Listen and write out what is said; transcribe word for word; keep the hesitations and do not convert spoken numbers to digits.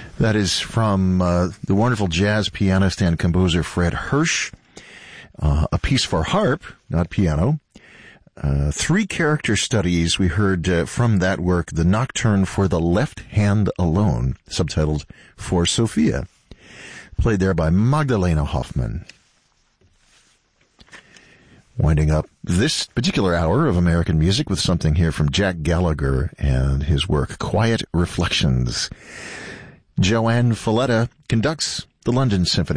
That is from uh, the wonderful jazz pianist and composer Fred Hersch. Uh, a piece for harp, not piano. Uh, three character studies we heard uh, from that work, The Nocturne for the Left Hand Alone, subtitled For Sophia, played there by Magdalena Hoffman. Winding up this particular hour of American music with something here from Jack Gallagher and his work, Quiet Reflections. Joanne Falletta conducts the London Symphony.